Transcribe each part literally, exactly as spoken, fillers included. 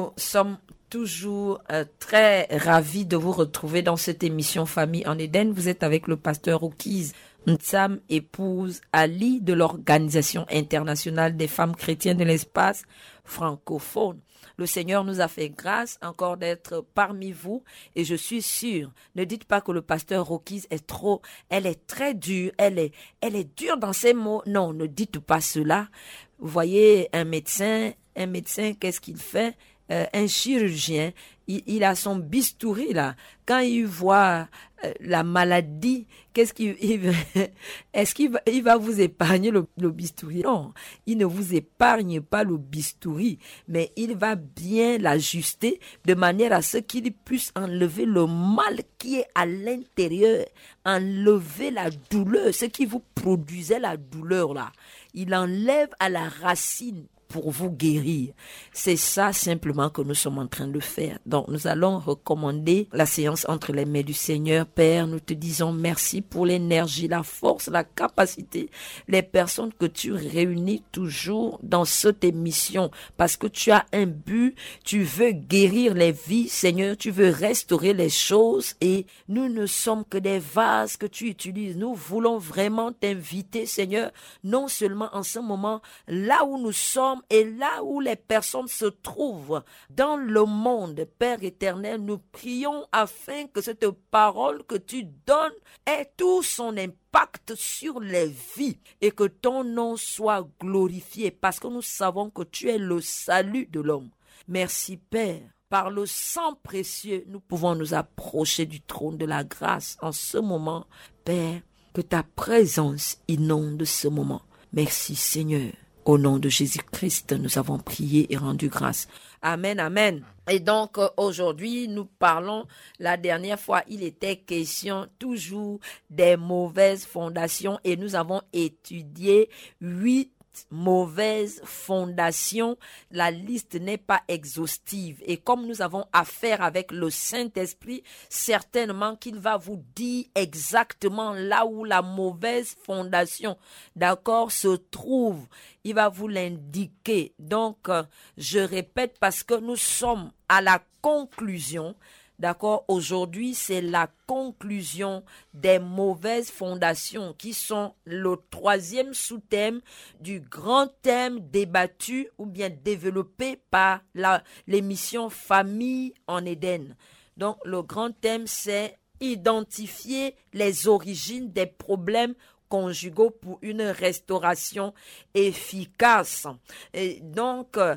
Nous sommes toujours euh, très ravis de vous retrouver dans cette émission Famille en Éden. Vous êtes avec le pasteur Rookies Ntsam, épouse Ali de l'Organisation internationale des femmes chrétiennes de l'espace francophone. Le Seigneur nous a fait grâce encore d'être parmi vous et je suis sûre, ne dites pas que le pasteur Rookies est trop, elle est très dure, elle est, elle est dure dans ses mots. Non, ne dites pas cela. Vous voyez un médecin, un médecin, qu'est-ce qu'il fait? Euh, un chirurgien, il, il a son bistouri là. Quand il voit euh, la maladie, qu'est-ce qu'il il, est-ce qu'il va, il va vous épargner le, le bistouri? Non, il ne vous épargne pas le bistouri, mais il va bien l'ajuster de manière à ce qu'il puisse enlever le mal qui est à l'intérieur, enlever la douleur, ce qui vous produisait la douleur là. Il enlève à la racine pour vous guérir. C'est ça simplement que nous sommes en train de faire. Donc, nous allons recommander la séance entre les mains du Seigneur. Père, nous te disons merci pour l'énergie, la force, la capacité, les personnes que tu réunis toujours dans cette émission parce que tu as un but, tu veux guérir les vies, Seigneur, tu veux restaurer les choses et nous ne sommes que des vases que tu utilises. Nous voulons vraiment t'inviter, Seigneur, non seulement en ce moment, là où nous sommes, et là où les personnes se trouvent dans le monde, Père éternel, nous prions afin que cette parole que tu donnes ait tout son impact sur les vies et que ton nom soit glorifié parce que nous savons que tu es le salut de l'homme. Merci Père. Par le sang précieux, nous pouvons nous approcher du trône de la grâce en ce moment. Père, que ta présence inonde ce moment. Merci Seigneur. Au nom de Jésus-Christ, nous avons prié et rendu grâce. Amen, amen. Et donc, euh, aujourd'hui, nous parlons, la dernière fois, il était question toujours des mauvaises fondations et nous avons étudié huit mauvaise fondation. La liste n'est pas exhaustive et comme nous avons affaire avec le Saint-Esprit, certainement qu'il va vous dire exactement là où la mauvaise fondation, d'accord, se trouve. Il va vous l'indiquer. Donc, euh, je répète parce que nous sommes à la conclusion. D'accord, aujourd'hui, c'est la conclusion des mauvaises fondations qui sont le troisième sous-thème du grand thème débattu ou bien développé par la, l'émission Famille en Éden. Donc, le grand thème, c'est identifier les origines des problèmes conjugaux pour une restauration efficace. Et donc, euh,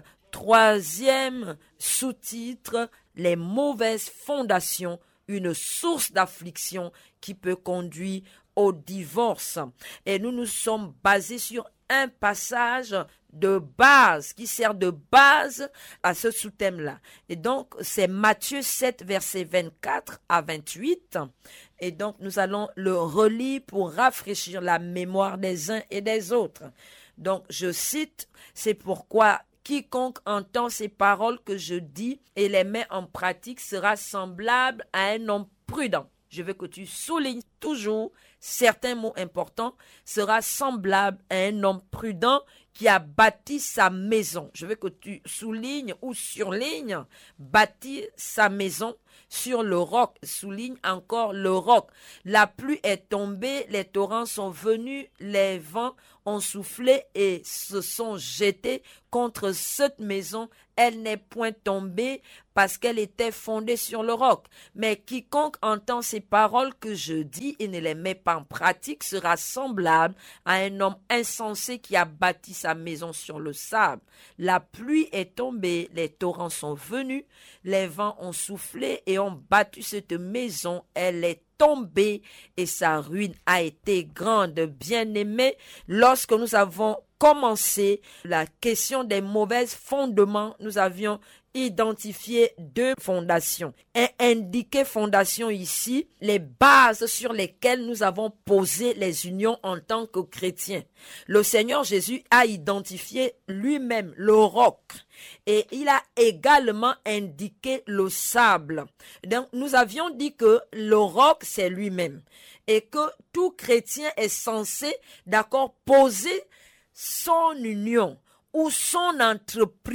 troisième sous-titre, les mauvaises fondations, une source d'affliction qui peut conduire au divorce. Et nous nous sommes basés sur un passage de base, qui sert de base à ce sous-thème-là. Et donc, c'est Matthieu sept, versets vingt-quatre à vingt-huit. Et donc, nous allons le relire pour rafraîchir la mémoire des uns et des autres. Donc, je cite, c'est pourquoi quiconque entend ces paroles que je dis et les met en pratique sera semblable à un homme prudent. Je veux que tu soulignes toujours certains mots importants. Sera semblable à un homme prudent qui a bâti sa maison. Je veux que tu soulignes ou surlignes bâtir sa maison sur le roc. Souligne encore le roc. La pluie est tombée, les torrents sont venus, les vents ont soufflé et se sont jetés contre cette maison. Elle n'est point tombée parce qu'elle était fondée sur le roc. Mais quiconque entend ces paroles que je dis et ne les met pas en pratique sera semblable à un homme insensé qui a bâti sa maison sur le sable. La pluie est tombée, les torrents sont venus, les vents ont soufflé et ont battu cette maison. Elle est tombée et sa ruine a été grande. Bien-aimés, lorsque nous avons commencé la question des mauvais fondements, nous avions identifié deux fondations. Et indiqué fondation ici, les bases sur lesquelles nous avons posé les unions en tant que chrétiens. Le Seigneur Jésus a identifié lui-même le roc et il a également indiqué le sable. Donc, nous avions dit que le roc, c'est lui-même et que tout chrétien est censé, d'accord, poser son union ou son entreprise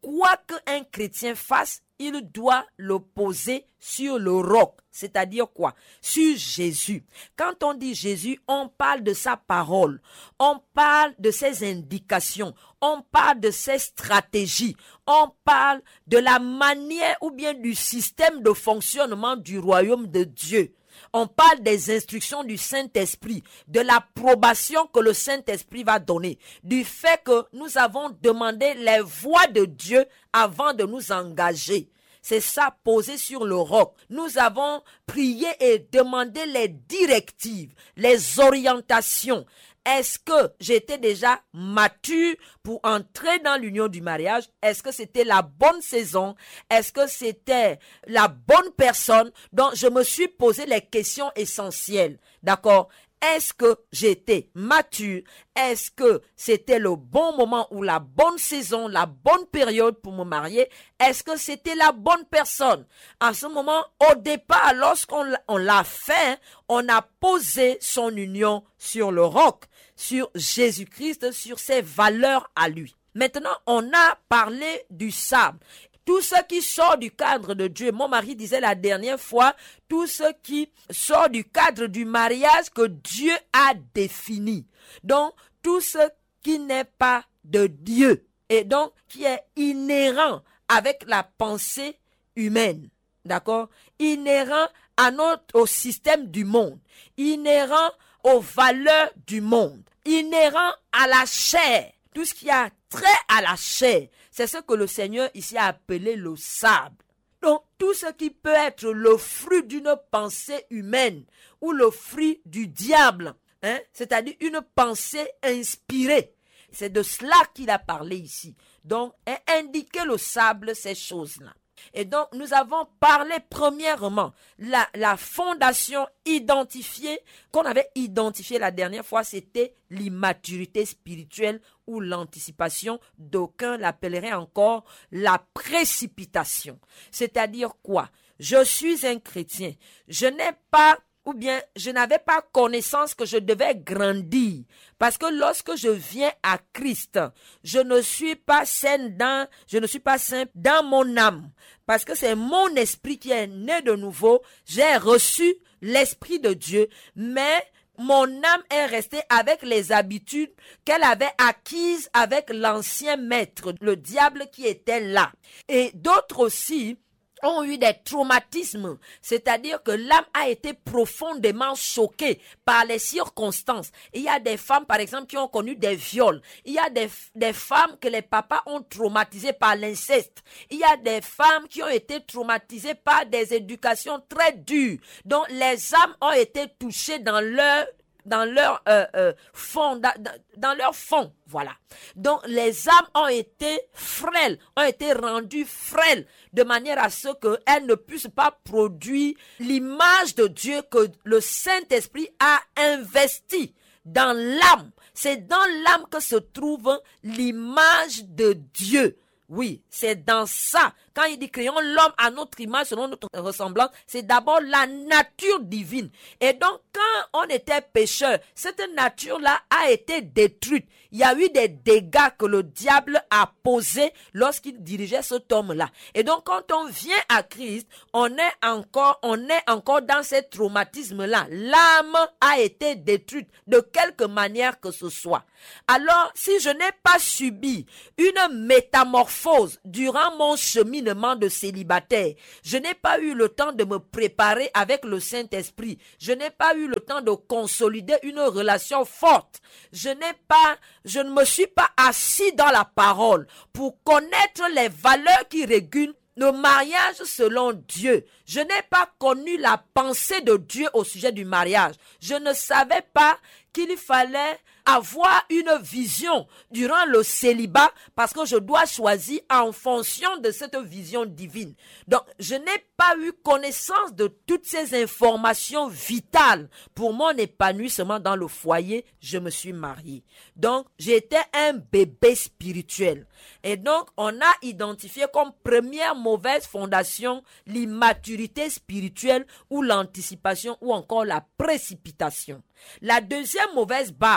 quoi qu'un chrétien fasse, il doit le poser sur le roc. C'est-à-dire quoi? Sur Jésus. Quand on dit Jésus, on parle de sa parole, on parle de ses indications, on parle de ses stratégies, on parle de la manière ou bien du système de fonctionnement du royaume de Dieu. On parle des instructions du Saint-Esprit, de l'approbation que le Saint-Esprit va donner, du fait que nous avons demandé les voies de Dieu avant de nous engager. C'est ça, posé sur le roc. Nous avons prié et demandé les directives, les orientations. Est-ce que j'étais déjà mature pour entrer dans l'union du mariage? Est-ce que c'était la bonne saison? Est-ce que c'était la bonne personne? Donc, je me suis posé les questions essentielles. D'accord? Est-ce que j'étais mature? Est-ce que c'était le bon moment ou la bonne saison, la bonne période pour me marier? Est-ce que c'était la bonne personne? À ce moment, au départ, lorsqu'on on l'a fait, on a posé son union sur le roc, sur Jésus-Christ, sur ses valeurs à lui. Maintenant, on a parlé du sable. Tout ce qui sort du cadre de Dieu, mon mari disait la dernière fois, tout ce qui sort du cadre du mariage que Dieu a défini. Donc, tout ce qui n'est pas de Dieu et donc qui est inhérent avec la pensée humaine, d'accord? Inhérent à notre, au système du monde, inhérent aux valeurs du monde, inhérent à la chair. Tout ce qui a trait à la chair, c'est ce que le Seigneur ici a appelé le sable. Donc, tout ce qui peut être le fruit d'une pensée humaine ou le fruit du diable, hein, c'est-à-dire une pensée inspirée. C'est de cela qu'il a parlé ici. Donc, indiquer le sable, ces choses-là. Et donc, nous avons parlé premièrement, la, la fondation identifiée, qu'on avait identifiée la dernière fois, c'était l'immaturité spirituelle ou l'anticipation. D'aucuns l'appelleraient encore la précipitation. C'est-à-dire quoi? Je suis un chrétien. Je n'ai pas ou bien je n'avais pas connaissance que je devais grandir. Parce que lorsque je viens à Christ, je ne suis pas sain dans, je ne suis pas sain dans mon âme. Parce que c'est mon esprit qui est né de nouveau. J'ai reçu l'esprit de Dieu, mais mon âme est restée avec les habitudes qu'elle avait acquises avec l'ancien maître, le diable qui était là. Et d'autres aussi ont eu des traumatismes, c'est-à-dire que l'âme a été profondément choquée par les circonstances. Il y a des femmes, par exemple, qui ont connu des viols. Il y a des, des femmes que les papas ont traumatisées par l'inceste. Il y a des femmes qui ont été traumatisées par des éducations très dures, dont les âmes ont été touchées dans leur dans leur euh, euh, fond, dans, dans leur fond, voilà. Donc les âmes ont été frêles, ont été rendues frêles, de manière à ce qu'elles ne puissent pas produire l'image de Dieu que le Saint-Esprit a investi dans l'âme. C'est dans l'âme que se trouve l'image de Dieu. Oui, c'est dans ça. Quand il dit créons l'homme à notre image, selon notre ressemblance, c'est d'abord la nature divine. Et donc, quand on était pécheur, cette nature-là a été détruite. Il y a eu des dégâts que le diable a posés lorsqu'il dirigeait cet homme-là. Et donc, quand on vient à Christ, on est encore, on est encore dans ces traumatismes-là. L'âme a été détruite de quelque manière que ce soit. Alors, si je n'ai pas subi une métamorphose durant mon cheminement de célibataire, je n'ai pas eu le temps de me préparer avec le Saint-Esprit, je n'ai pas eu le temps de consolider une relation forte, je n'ai pas, je ne me suis pas assis dans la parole pour connaître les valeurs qui régulent le mariage selon Dieu. Je n'ai pas connu la pensée de Dieu au sujet du mariage. Je ne savais pas qu'il fallait avoir une vision durant le célibat parce que je dois choisir en fonction de cette vision divine. Donc, je n'ai pas eu connaissance de toutes ces informations vitales pour mon épanouissement dans le foyer. Je me suis marié. Donc, j'étais un bébé spirituel. Et donc, on a identifié comme première mauvaise fondation l'immaturité spirituelle ou l'anticipation ou encore la précipitation. La deuxième mauvaise base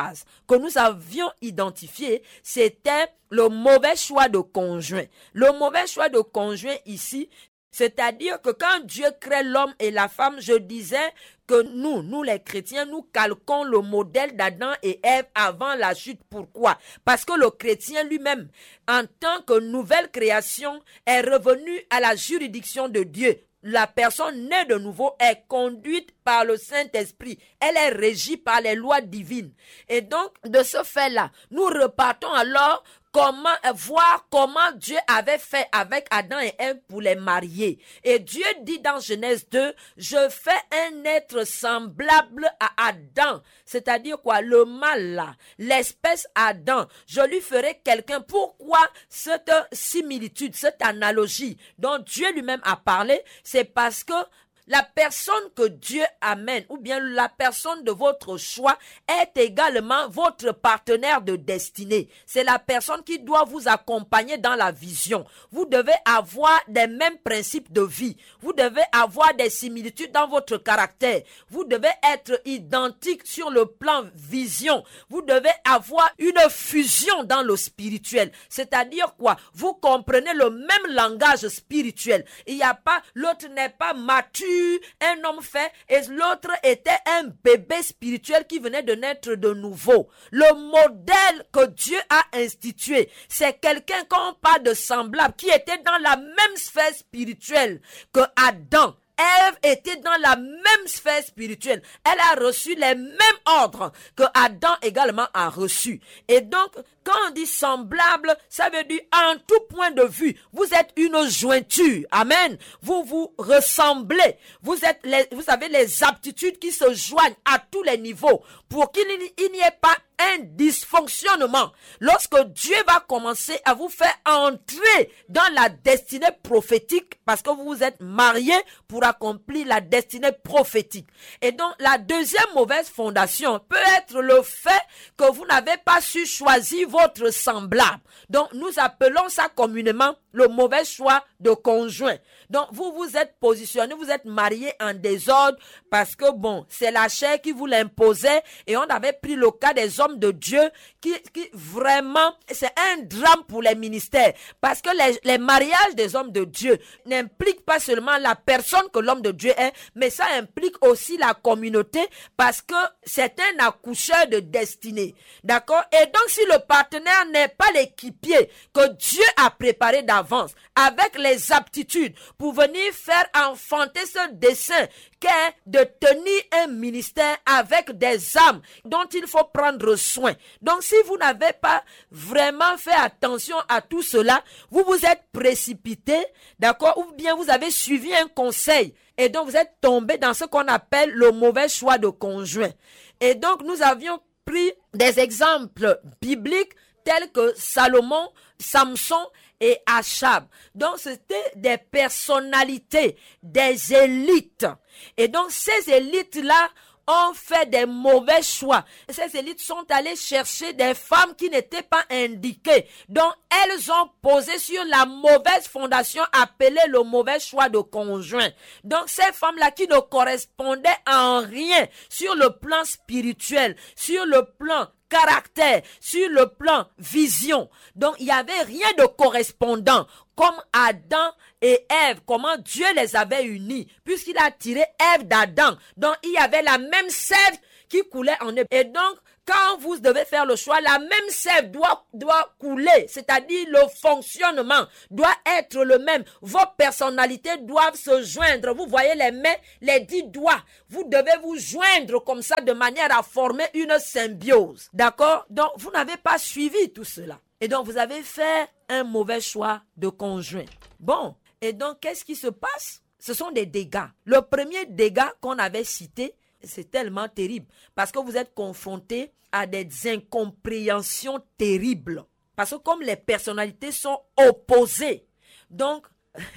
que nous avions identifié, c'était le mauvais choix de conjoint. Le mauvais choix de conjoint ici, c'est-à-dire que quand Dieu crée l'homme et la femme, je disais que nous, nous les chrétiens, nous calquons le modèle d'Adam et Ève avant la chute. Pourquoi? Parce que le chrétien lui-même, en tant que nouvelle création, est revenu à la juridiction de Dieu. La personne née de nouveau est conduite par le Saint-Esprit. Elle est régie par les lois divines. Et donc, de ce fait-là, nous repartons alors comment voir comment Dieu avait fait avec Adam et Ève pour les marier. Et Dieu dit dans Genèse deux, je fais un être semblable à Adam. C'est-à-dire quoi? Le mâle là, l'espèce Adam. Je lui ferai quelqu'un. Pourquoi cette similitude, cette analogie dont Dieu lui-même a parlé? C'est parce que la personne que Dieu amène, ou bien la personne de votre choix, est également votre partenaire de destinée. C'est la personne qui doit vous accompagner dans la vision. Vous devez avoir des mêmes principes de vie. Vous devez avoir des similitudes dans votre caractère. Vous devez être identique sur le plan vision. Vous devez avoir une fusion dans le spirituel. C'est-à-dire quoi? Vous comprenez le même langage spirituel. Il n'y a pas, l'autre n'est pas mature, un homme fait, et l'autre était un bébé spirituel qui venait de naître de nouveau. Le modèle que Dieu a institué, c'est quelqu'un, quand on parle de semblable, qui était dans la même sphère spirituelle que Adam. Ève était dans la même sphère spirituelle. Elle a reçu les mêmes ordres que Adam également a reçus. Et donc, quand on dit semblable, ça veut dire en tout point de vue, vous êtes une jointure. Amen. Vous vous ressemblez. Vous êtes les, vous avez les aptitudes qui se joignent à tous les niveaux pour qu'il n'y ait pas un dysfonctionnement. Lorsque Dieu va commencer à vous faire entrer dans la destinée prophétique, parce que vous vous êtes mariés pour accomplir la destinée prophétique. Et donc, la deuxième mauvaise fondation peut être le fait que vous n'avez pas su choisir votre semblable. Donc, nous appelons ça communément le mauvais choix de conjoint. Donc, vous vous êtes positionné, vous êtes marié en désordre parce que, bon, c'est la chair qui vous l'imposait et on avait pris le cas des hommes de Dieu qui, qui vraiment, c'est un drame pour les ministères parce que les, les mariages des hommes de Dieu n'impliquent pas seulement la personne que l'homme de Dieu est, mais ça implique aussi la communauté parce que c'est un accoucheur de destinée. D'accord? Et donc, si le partenaire n'est pas l'équipier que Dieu a préparé d'avance avec les aptitudes pour venir faire enfanter ce dessein qu'est de tenir un ministère avec des âmes dont il faut prendre soin. Donc, si vous n'avez pas vraiment fait attention à tout cela, vous vous êtes précipité, d'accord, ou bien vous avez suivi un conseil et donc vous êtes tombé dans ce qu'on appelle le mauvais choix de conjoint. Et donc, nous avions pris des exemples bibliques tels que Salomon, Samson et Achab. Donc, c'était des personnalités, des élites. Et donc, ces élites-là ont fait des mauvais choix. Ces élites sont allées chercher des femmes qui n'étaient pas indiquées. Donc, elles ont posé sur la mauvaise fondation appelée le mauvais choix de conjoint. Donc, ces femmes-là qui ne correspondaient en rien sur le plan spirituel, sur le plan caractère, sur le plan vision. Donc, il n'y avait rien de correspondant. Comme Adam et Ève, comment Dieu les avait unis, puisqu'il a tiré Ève d'Adam. Donc, il y avait la même sève qui coulait en eux. Et donc, quand vous devez faire le choix, la même sève doit, doit couler, c'est-à-dire le fonctionnement doit être le même. Vos personnalités doivent se joindre. Vous voyez les mains, les dix doigts. Vous devez vous joindre comme ça de manière à former une symbiose. D'accord? Donc, vous n'avez pas suivi tout cela. Et donc, vous avez fait un mauvais choix de conjoint. Bon, et donc, qu'est-ce qui se passe? Ce sont des dégâts. Le premier dégât qu'on avait cité, c'est tellement terrible parce que vous êtes confrontés à des incompréhensions terribles. Parce que comme les personnalités sont opposées, donc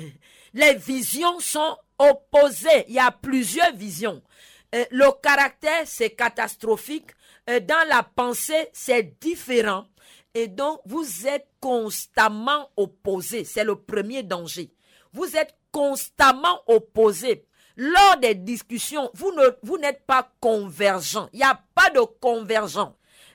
les visions sont opposées. Il y a plusieurs visions. Euh, le caractère, c'est catastrophique. Euh, dans la pensée, c'est différent. Et donc, vous êtes constamment opposés. C'est le premier danger. Vous êtes constamment opposés. Lors des discussions, vous ne, vous n'êtes pas convergents. Il n'y a pas de convergence.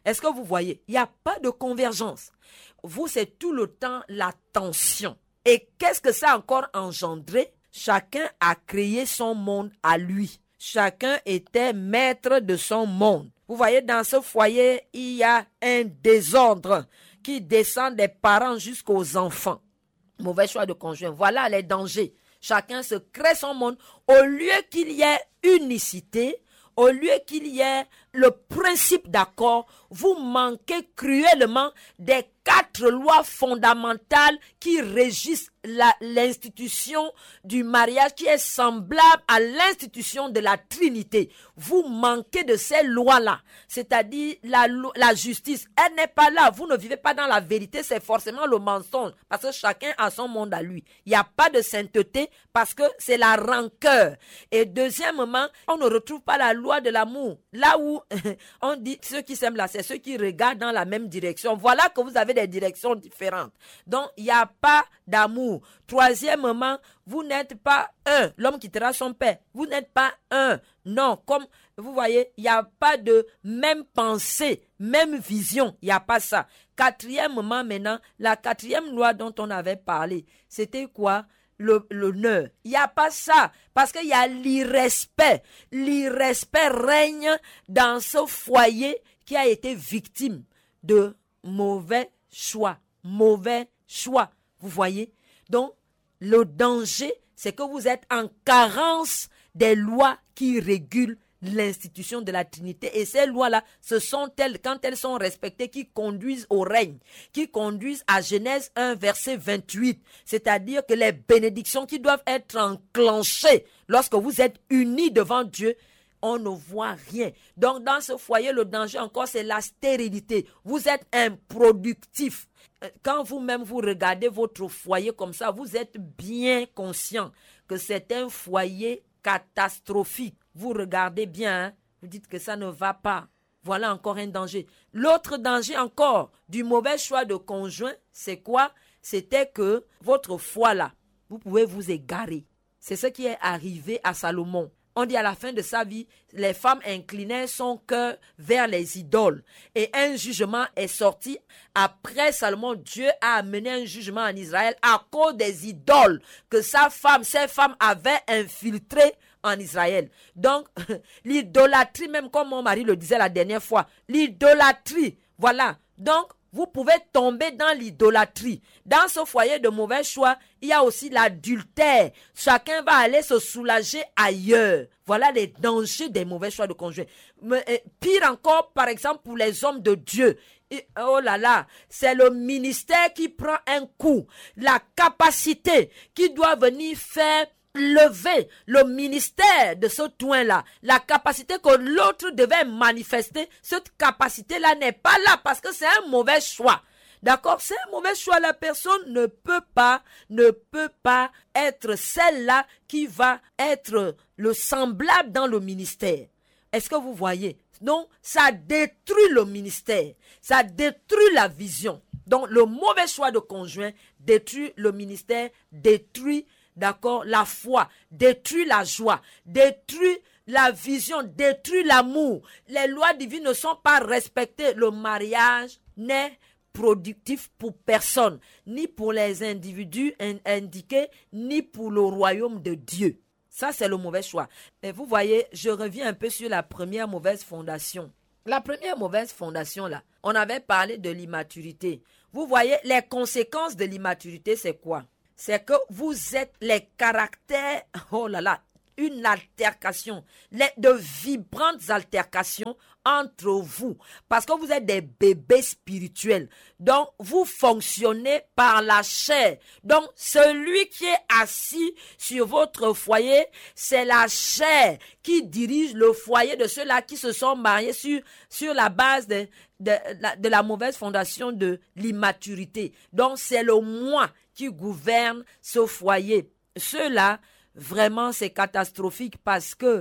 Est-ce que vous voyez? Il n'y a pas de convergence. Vous, c'est tout le temps la tension. Et qu'est-ce que ça a encore engendré? Chacun a créé son monde à lui. Chacun était maître de son monde. Vous voyez, dans ce foyer, il y a un désordre qui descend des parents jusqu'aux enfants. Mauvais choix de conjoint. Voilà les dangers. Chacun se crée son monde. Au lieu qu'il y ait unicité, au lieu qu'il y ait le principe d'accord, vous manquez cruellement des quatre lois fondamentales qui régissent la, l'institution du mariage, qui est semblable à l'institution de la Trinité. Vous manquez de ces lois-là, c'est-à-dire la, la justice. Elle n'est pas là. Vous ne vivez pas dans la vérité, c'est forcément le mensonge, parce que chacun a son monde à lui. Il n'y a pas de sainteté parce que c'est la rancœur. Et deuxièmement, on ne retrouve pas la loi de l'amour. Là où on dit ceux qui s'aiment là, c'est ceux qui regardent dans la même direction. Voilà que vous avez des directions différentes. Donc, il n'y a pas d'amour. Troisièmement, vous n'êtes pas un. L'homme quittera son père. Vous n'êtes pas un. Non, comme vous voyez, il n'y a pas de même pensée, même vision. Il n'y a pas ça. Quatrièmement, maintenant, la quatrième loi dont on avait parlé, c'était quoi? Le, l'honneur. Il n'y a pas ça. Parce qu'il y a l'irrespect. L'irrespect règne dans ce foyer qui a été victime de mauvais choix. Mauvais choix. Vous voyez? Donc, le danger, c'est que vous êtes en carence des lois qui régulent l'institution de la Trinité. Et ces lois-là, ce sont elles, quand elles sont respectées, qui conduisent au règne, qui conduisent à Genèse un, verset vingt-huit. C'est-à-dire que les bénédictions qui doivent être enclenchées lorsque vous êtes unis devant Dieu, on ne voit rien. Donc, dans ce foyer, le danger encore, c'est la stérilité. Vous êtes improductif. Quand vous-même vous regardez votre foyer comme ça, vous êtes bien conscient que c'est un foyer catastrophique. Vous regardez bien, hein, vous dites que ça ne va pas. Voilà encore un danger. L'autre danger encore du mauvais choix de conjoint, c'est quoi? C'était que votre foi là, vous pouvez vous égarer. C'est ce qui est arrivé à Salomon. On dit à la fin de sa vie, les femmes inclinaient son cœur vers les idoles. Et un jugement est sorti. Après Salomon, Dieu a amené un jugement en Israël à cause des idoles que sa femme, ses femmes avaient infiltrées en Israël. Donc, l'idolâtrie, même comme mon mari le disait la dernière fois, l'idolâtrie, voilà. Donc, vous pouvez tomber dans l'idolâtrie. Dans ce foyer de mauvais choix, il y a aussi l'adultère. Chacun va aller se soulager ailleurs. Voilà les dangers des mauvais choix de conjoint. Mais, eh, pire encore, par exemple, pour les hommes de Dieu. Et, oh là là, c'est le ministère qui prend un coup. La capacité qui doit venir faire lever le ministère de ce toin-là, la capacité que l'autre devait manifester, cette capacité-là n'est pas là parce que c'est un mauvais choix. D'accord? C'est un mauvais choix. La personne ne peut pas, ne peut pas être celle-là qui va être le semblable dans le ministère. Est-ce que vous voyez? Donc, ça détruit le ministère. Ça détruit la vision. Donc, le mauvais choix de conjoint détruit le ministère, détruit d'accord, la foi, détruit la joie, détruit la vision, détruit l'amour. Les lois divines ne sont pas respectées. Le mariage n'est productif pour personne, ni pour les individus indiqués, ni pour le royaume de Dieu. Ça, c'est le mauvais choix. Et vous voyez, je reviens un peu sur la première mauvaise fondation. La première mauvaise fondation, là, on avait parlé de l'immaturité. Vous voyez, les conséquences de l'immaturité, c'est quoi? C'est que vous êtes les caractères, oh là là, une altercation, les, de vibrantes altercations entre vous, parce que vous êtes des bébés spirituels. Donc, vous fonctionnez par la chair. Donc, celui qui est assis sur votre foyer, c'est la chair qui dirige le foyer de ceux-là qui se sont mariés sur, sur la base de, de, de, de la mauvaise fondation de l'immaturité. Donc, c'est le moi qui gouverne ce foyer. Ceux-là, vraiment, c'est catastrophique parce que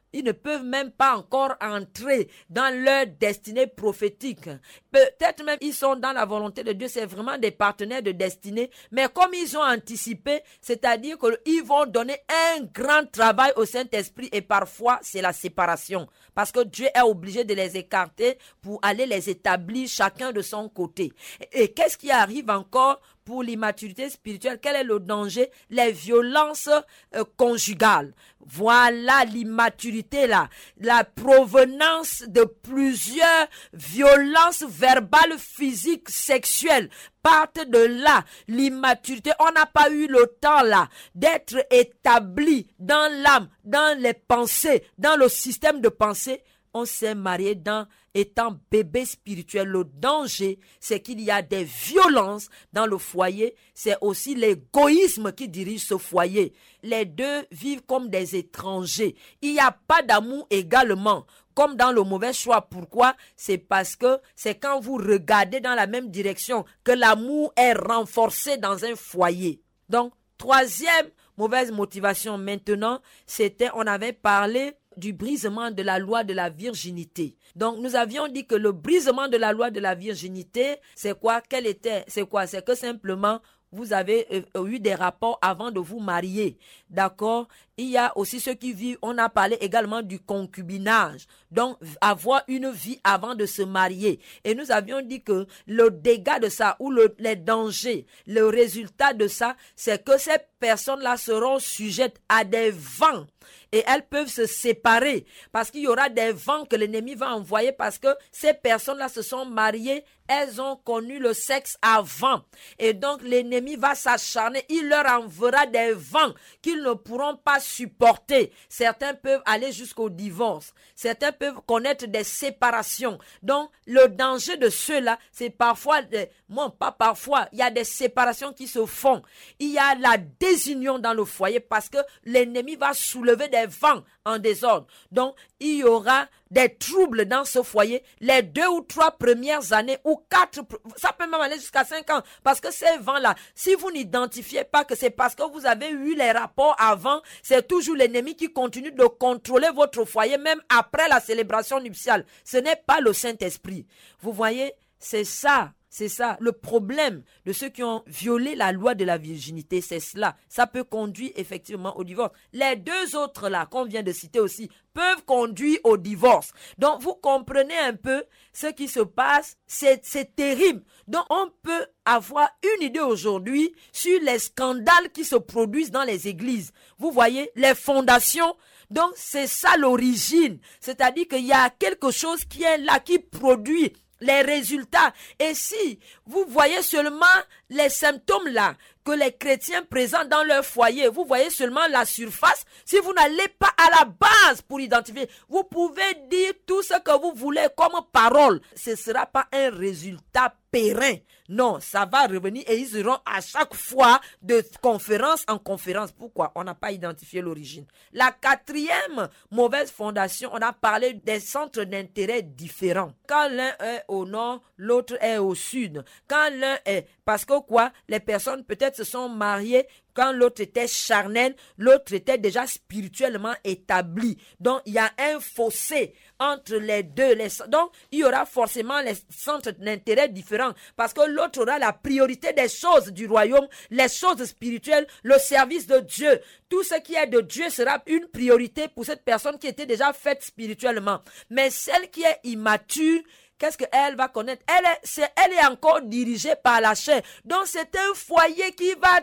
ils ne peuvent même pas encore entrer dans leur destinée prophétique. Peut-être même ils sont dans la volonté de Dieu, c'est vraiment des partenaires de destinée, mais comme ils ont anticipé, c'est-à-dire qu'ils vont donner un grand travail au Saint-Esprit et parfois c'est la séparation. Parce que Dieu est obligé de les écarter pour aller les établir chacun de son côté. Et, et qu'est-ce qui arrive encore pour l'immaturité spirituelle? Quel est le danger? Les violences euh, conjugales. Voilà l'immaturité là. La provenance de plusieurs violences verbales, physiques, sexuelles partent de là. L'immaturité, on n'a pas eu le temps là d'être établi dans l'âme, dans les pensées, dans le système de pensée. On s'est marié dans étant bébé spirituel. Le danger, c'est qu'il y a des violences dans le foyer. C'est aussi l'égoïsme qui dirige ce foyer. Les deux vivent comme des étrangers. Il n'y a pas d'amour également, comme dans le mauvais choix. Pourquoi? C'est parce que c'est quand vous regardez dans la même direction que l'amour est renforcé dans un foyer. Donc, troisième mauvaise motivation maintenant, c'était, on avait parlé du brisement de la loi de la virginité. Donc, nous avions dit que le brisement de la loi de la virginité, c'est quoi? Quel était? C'est quoi? C'est que simplement, vous avez euh, eu des rapports avant de vous marier. D'accord? Il y a aussi ceux qui vivent, on a parlé également du concubinage. Donc, avoir une vie avant de se marier. Et nous avions dit que le dégât de ça, ou le, les dangers, le résultat de ça, c'est que ces personnes-là seront sujettes à des vents. Et elles peuvent se séparer parce qu'il y aura des vents que l'ennemi va envoyer parce que ces personnes-là se sont mariées, elles ont connu le sexe avant. Et donc l'ennemi va s'acharner, il leur enverra des vents qu'ils ne pourront pas supporter. Certains peuvent aller jusqu'au divorce, certains peuvent connaître des séparations. Donc le danger de ceux-là, c'est parfois, des, bon, pas parfois, il y a des séparations qui se font. Il y a la désunion dans le foyer parce que l'ennemi va soulever des vents en désordre. Donc, il y aura des troubles dans ce foyer les deux ou trois premières années ou quatre, ça peut même aller jusqu'à cinq ans. Parce que ces vents-là, si vous n'identifiez pas que c'est parce que vous avez eu les rapports avant, c'est toujours l'ennemi qui continue de contrôler votre foyer même après la célébration nuptiale. Ce n'est pas le Saint-Esprit. Vous voyez, c'est ça. C'est ça, le problème de ceux qui ont violé la loi de la virginité, c'est cela. Ça peut conduire effectivement au divorce. Les deux autres là, qu'on vient de citer aussi, peuvent conduire au divorce. Donc, vous comprenez un peu ce qui se passe, c'est, c'est terrible. Donc, on peut avoir une idée aujourd'hui sur les scandales qui se produisent dans les églises. Vous voyez, les fondations. Donc, c'est ça l'origine. C'est-à-dire qu'il y a quelque chose qui est là, qui produit les résultats. Et si vous voyez seulement les symptômes là que les chrétiens présentent dans leur foyer, vous voyez seulement la surface, si vous n'allez pas à la base pour identifier, vous pouvez dire tout ce que vous voulez comme parole, ce ne sera pas un résultat périn. Non, ça va revenir et ils iront à chaque fois de conférence en conférence. Pourquoi? On n'a pas identifié l'origine. La quatrième mauvaise fondation, on a parlé des centres d'intérêt différents. Quand l'un est au nord, l'autre est au sud. Quand l'un est, parce que quoi? Les personnes peut-être se sont mariées quand l'autre était charnel, l'autre était déjà spirituellement établi. Donc, il y a un fossé entre les deux. Les, donc, il y aura forcément les centres d'intérêt différents parce que l'autre aura la priorité des choses du royaume, les choses spirituelles, le service de Dieu. Tout ce qui est de Dieu sera une priorité pour cette personne qui était déjà faite spirituellement. Mais celle qui est immature, qu'est-ce qu'elle va connaître? Elle est, c'est, elle est encore dirigée par la chair. Donc, c'est un foyer qui va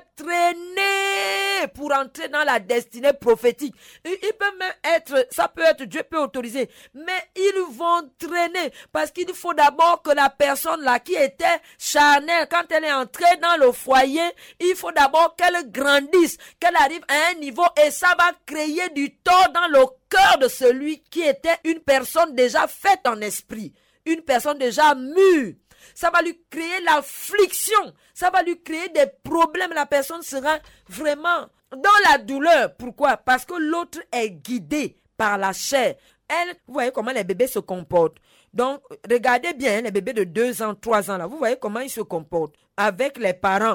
traîner pour entrer dans la destinée prophétique. Il, il peut même être, ça peut être, Dieu peut autoriser, mais ils vont traîner parce qu'il faut d'abord que la personne là qui était charnelle, quand elle est entrée dans le foyer, il faut d'abord qu'elle grandisse, qu'elle arrive à un niveau et ça va créer du tort dans le cœur de celui qui était une personne déjà faite en esprit. Une personne déjà mûre, ça va lui créer l'affliction, ça va lui créer des problèmes. La personne sera vraiment dans la douleur. Pourquoi? Parce que l'autre est guidé par la chair. Elle, vous voyez comment les bébés se comportent. Donc, regardez bien les bébés de deux ans, trois ans là. Vous voyez comment ils se comportent avec les parents.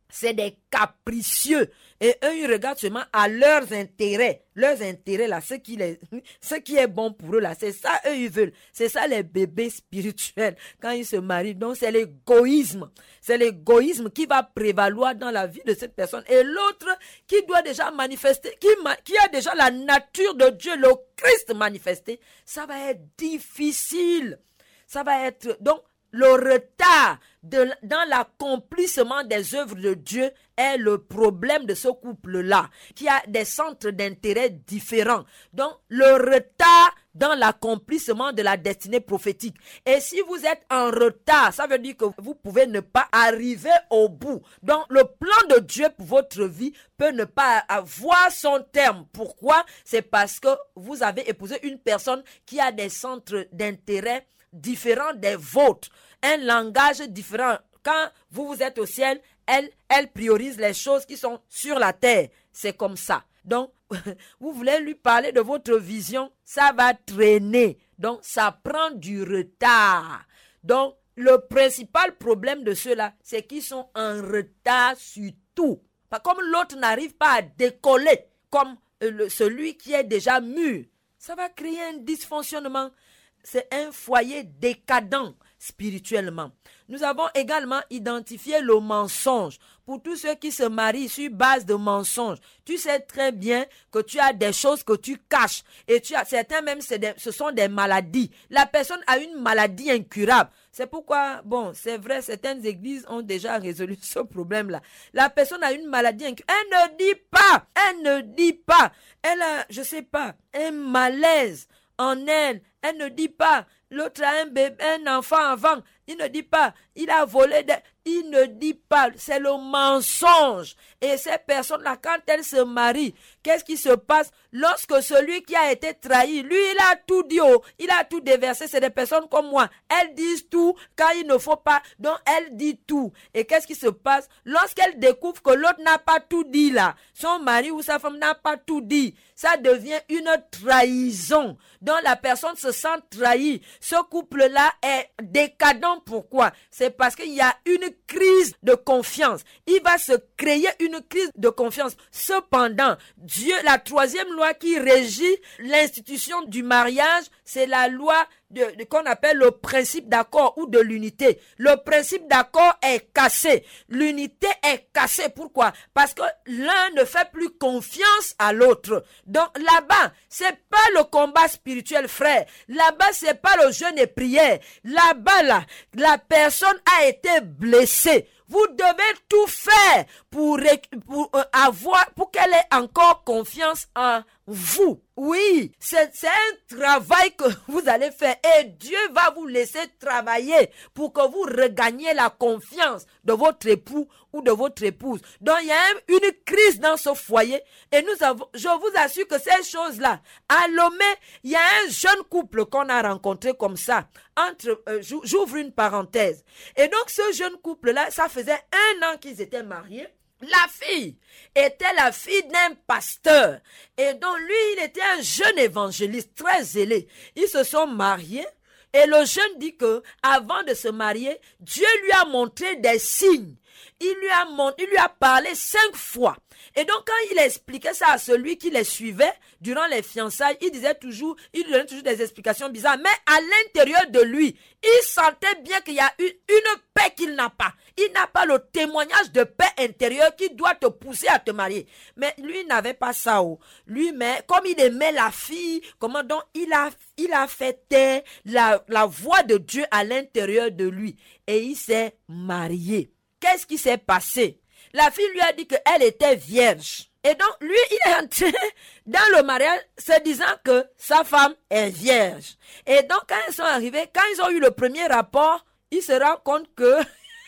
c'est des capricieux. Et eux, ils regardent seulement à leurs intérêts. Leurs intérêts, là, ce qui, les, ce qui est bon pour eux, là, c'est ça, eux, ils veulent. C'est ça, les bébés spirituels, quand ils se marient. Donc, c'est l'égoïsme. C'est l'égoïsme qui va prévaloir dans la vie de cette personne. Et l'autre, qui doit déjà manifester, qui, qui a déjà la nature de Dieu, le Christ manifesté, ça va être difficile. Ça va être, donc, le retard de, dans l'accomplissement des œuvres de Dieu est le problème de ce couple-là, qui a des centres d'intérêt différents. Donc, le retard dans l'accomplissement de la destinée prophétique. Et si vous êtes en retard, ça veut dire que vous pouvez ne pas arriver au bout. Donc, le plan de Dieu pour votre vie peut ne pas avoir son terme. Pourquoi? C'est parce que vous avez épousé une personne qui a des centres d'intérêt différent des vôtres, un langage différent. Quand vous vous êtes au ciel, elle, elle priorise les choses qui sont sur la terre. C'est comme ça. Donc, vous voulez lui parler de votre vision, ça va traîner. Donc, ça prend du retard. Donc, le principal problème de ceux-là, c'est qu'ils sont en retard sur tout. Comme l'autre n'arrive pas à décoller, comme le, celui qui est déjà mûr, ça va créer un dysfonctionnement. C'est un foyer décadent spirituellement. Nous avons également identifié le mensonge. Pour tous ceux qui se marient sur base de mensonges, tu sais très bien que tu as des choses que tu caches. Et tu as, certains même, des, ce sont des maladies. La personne a une maladie incurable. C'est pourquoi, bon, c'est vrai, certaines églises ont déjà résolu ce problème-là. La personne a une maladie incurable. Elle ne dit pas. Elle ne dit pas. Elle a, je sais pas, un malaise en elle. Elle ne dit pas. L'autre a un bébé, un enfant avant. Il ne dit pas. Il a volé. Des... Il ne dit pas. C'est le mensonge. Et ces personnes-là, quand elles se marient, qu'est-ce qui se passe? Lorsque celui qui a été trahi, lui, il a tout dit. Oh, il a tout déversé. C'est des personnes comme moi. Elles disent tout quand il ne faut pas. Donc, elle dit tout. Et qu'est-ce qui se passe? Lorsqu'elle découvre que l'autre n'a pas tout dit là, son mari ou sa femme n'a pas tout dit, ça devient une trahison. Donc, la personne se sent trahie. Ce couple-là est décadent. Pourquoi? C'est parce qu'il y a une crise de confiance. Il va se créer une crise de confiance. Cependant, Dieu, la troisième loi qui régit l'institution du mariage, c'est la loi de, de qu'on appelle le principe d'accord ou de l'unité. Le principe d'accord est cassé. L'unité est cassée. Pourquoi? Parce que l'un ne fait plus confiance à l'autre. Donc là-bas, c'est pas le combat spirituel, frère. Là-bas, c'est pas le jeûne et prière. Là-bas, là, la personne a été blessée. Vous devez tout faire pour, pour euh, avoir, pour qu'elle ait encore confiance en vous. Oui, c'est, c'est un travail que vous allez faire et Dieu va vous laisser travailler pour que vous regagniez la confiance de votre époux ou de votre épouse. Donc, il y a une crise dans ce foyer et nous avons, je vous assure que ces choses-là, à Lomé, il y a un jeune couple qu'on a rencontré comme ça. Entre, euh, j'ouvre une parenthèse. Et donc, ce jeune couple-là, ça faisait un an qu'ils étaient mariés. La fille était la fille d'un pasteur. Et donc, lui, il était un jeune évangéliste très zélé. Ils se sont mariés. Et le jeune dit que, avant de se marier, Dieu lui a montré des signes. Il lui a montré, il lui a parlé cinq fois. Et donc, quand il expliquait ça à celui qui les suivait durant les fiançailles, il disait toujours, il donnait toujours des explications bizarres. Mais à l'intérieur de lui, il sentait bien qu'il y a une, une paix qu'il n'a pas. Il n'a pas le témoignage de paix intérieure qui doit te pousser à te marier. Mais lui n'avait pas ça. Oh. Lui, mais comme il aimait la fille, comment donc il a, il a fait taire la, la voix de Dieu à l'intérieur de lui. Et il s'est marié. Qu'est-ce qui s'est passé? La fille lui a dit qu'elle était vierge. Et donc, lui, il est entré dans le mariage se disant que sa femme est vierge. Et donc, quand ils sont arrivés, quand ils ont eu le premier rapport, il se rend compte que...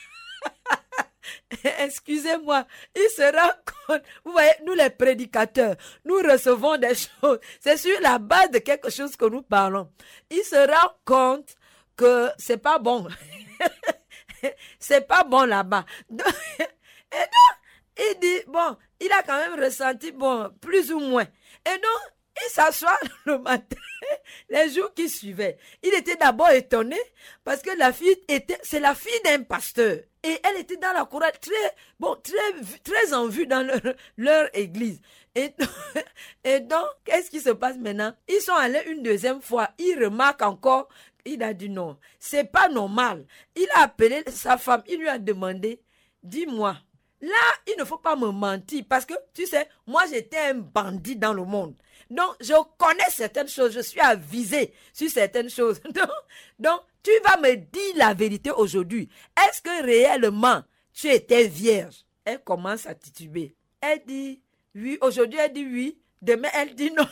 Excusez-moi, il se rend compte... Vous voyez, nous les prédicateurs, nous recevons des choses. C'est sur la base de quelque chose que nous parlons. Il se rend compte que c'est pas bon. C'est pas bon là-bas. Donc, et donc, il dit, bon, il a quand même ressenti, bon, plus ou moins. Et donc, il s'assoit le matin, les jours qui suivaient. Il était d'abord étonné parce que la fille était, c'est la fille d'un pasteur. Et elle était dans la chorale, très, bon, très, très en vue dans leur, leur église. Et, et donc, qu'est-ce qui se passe maintenant? Ils sont allés une deuxième fois. Ils remarquent encore. Il a dit non, c'est pas normal. Il a appelé sa femme. Il lui a demandé, dis-moi, là, il ne faut pas me mentir. Parce que, tu sais, moi, j'étais un bandit dans le monde. Donc, je connais certaines choses. Je suis avisé sur certaines choses. Donc, donc, tu vas me dire la vérité aujourd'hui. Est-ce que réellement, tu étais vierge? Elle commence à tituber. Elle dit oui. Aujourd'hui, elle dit oui. Demain, elle dit non.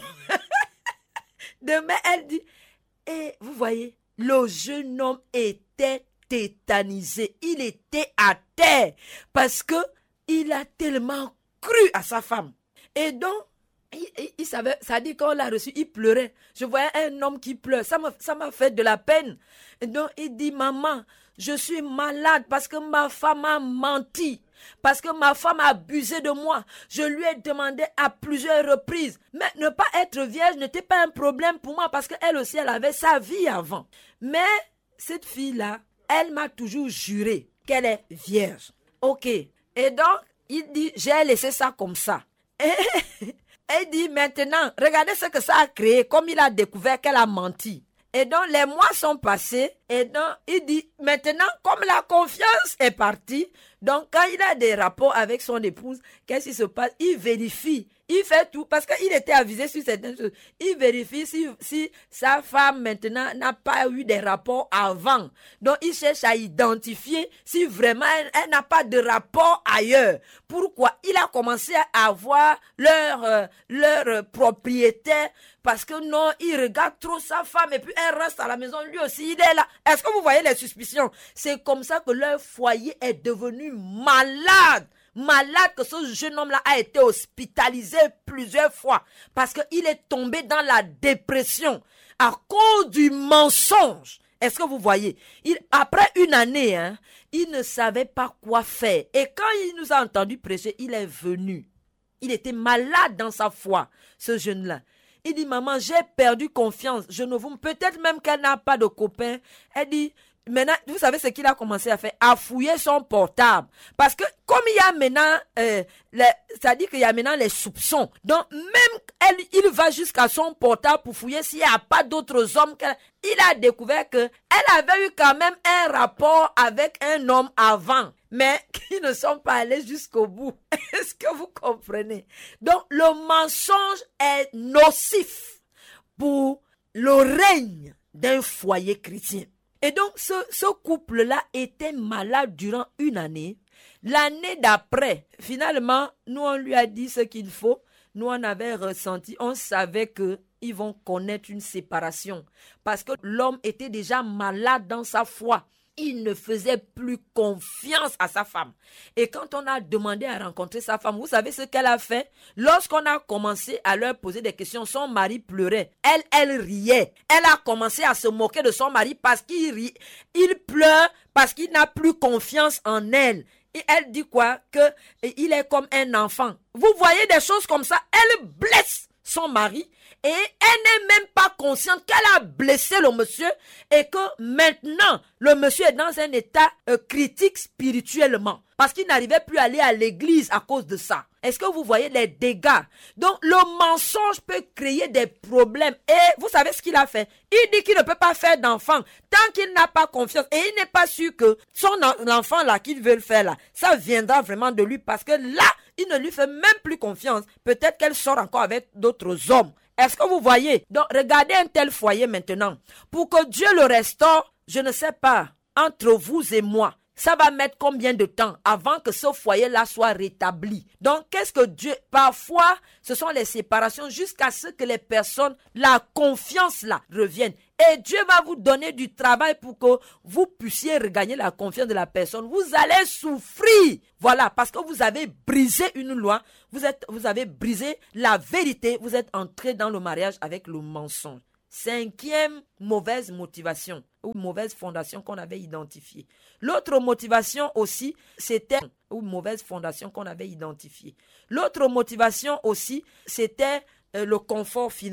Demain, elle dit... Et vous voyez, le jeune homme était tétanisé. Il était à terre. Parce que il a tellement cru à sa femme. Et donc, Il, il, il savait, ça dit quand on l'a reçu, il pleurait. Je voyais un homme qui pleure. Ça m'a, ça m'a fait de la peine. Et donc, il dit, maman, je suis malade parce que ma femme a menti. Parce que ma femme a abusé de moi. Je lui ai demandé à plusieurs reprises. Mais ne pas être vierge n'était pas un problème pour moi parce qu'elle aussi, elle avait sa vie avant. Mais cette fille-là, elle m'a toujours juré qu'elle est vierge. Ok. Et donc, il dit, j'ai laissé ça comme ça. Et... Elle dit maintenant, regardez ce que ça a créé, comme il a découvert qu'elle a menti. Et donc, les mois sont passés. Et donc, il dit, maintenant, comme la confiance est partie, donc quand il a des rapports avec son épouse, qu'est-ce qui se passe? Il vérifie. Il fait tout parce qu'il était avisé sur certaines choses. Il vérifie si, si sa femme maintenant n'a pas eu des rapports avant. Donc, il cherche à identifier si vraiment elle, elle n'a pas de rapport ailleurs. Pourquoi? Il a commencé à avoir leur, euh, leur propriétaire parce que non, il regarde trop sa femme et puis elle reste à la maison. Lui aussi, il est là. Est-ce que vous voyez les suspicions? C'est comme ça que leur foyer est devenu malade. Malade que ce jeune homme-là a été hospitalisé plusieurs fois parce qu'il est tombé dans la dépression à cause du mensonge. Est-ce que vous voyez? Il, après une année, hein, il ne savait pas quoi faire. Et quand il nous a entendu prêcher, il est venu. Il était malade dans sa foi, ce jeune-là. Il dit, maman, j'ai perdu confiance. Je ne vous... Peut-être même qu'elle n'a pas de copain. Elle dit... Maintenant, vous savez ce qu'il a commencé à faire? À fouiller son portable. Parce que comme il y a maintenant, euh, les, ça dit qu'il y a maintenant les soupçons. Donc même elle, il va jusqu'à son portable pour fouiller s'il n'y a pas d'autres hommes. Il a découvert que elle avait eu quand même un rapport avec un homme avant. Mais qui ne sont pas allés jusqu'au bout. Est-ce que vous comprenez? Donc le mensonge est nocif pour le règne d'un foyer chrétien. Et donc, ce, ce couple-là était malade durant une année. L'année d'après, finalement, nous, on lui a dit ce qu'il faut. Nous, on avait ressenti, on savait qu'ils vont connaître une séparation. Parce que l'homme était déjà malade dans sa foi. Il ne faisait plus confiance à sa femme. Et quand on a demandé à rencontrer sa femme, vous savez ce qu'elle a fait? Lorsqu'on a commencé à leur poser des questions, son mari pleurait. Elle, elle riait. Elle a commencé à se moquer de son mari parce qu'il rit. Il pleure parce qu'il n'a plus confiance en elle. Et elle dit quoi? Que il est comme un enfant. Vous voyez des choses comme ça? Elle blesse son mari. Et elle n'est même pas consciente qu'elle a blessé le monsieur et que maintenant, le monsieur est dans un état euh, critique spirituellement. Parce qu'il n'arrivait plus à aller à l'église à cause de ça. Est-ce que vous voyez les dégâts? Donc, le mensonge peut créer des problèmes. Et vous savez ce qu'il a fait? Il dit qu'il ne peut pas faire d'enfant tant qu'il n'a pas confiance. Et il n'est pas sûr que son enfant là qu'il veut le faire là, ça viendra vraiment de lui. Parce que là, il ne lui fait même plus confiance. Peut-être qu'elle sort encore avec d'autres hommes. Est-ce que vous voyez? Donc, regardez un tel foyer maintenant. Pour que Dieu le restaure, je ne sais pas, entre vous et moi, ça va mettre combien de temps avant que ce foyer-là soit rétabli? Donc, qu'est-ce que Dieu... Parfois, ce sont les séparations jusqu'à ce que les personnes, la confiance-là, revienne. Et Dieu va vous donner du travail pour que vous puissiez regagner la confiance de la personne. Vous allez souffrir. Voilà, parce que vous avez brisé une loi. Vous êtes, vous avez brisé la vérité. Vous êtes entré dans le mariage avec le mensonge. Cinquième mauvaise motivation ou mauvaise fondation qu'on avait identifiée. L'autre motivation aussi, c'était ou mauvaise fondation qu'on avait identifiée. L'autre motivation aussi, c'était euh, le confort financier.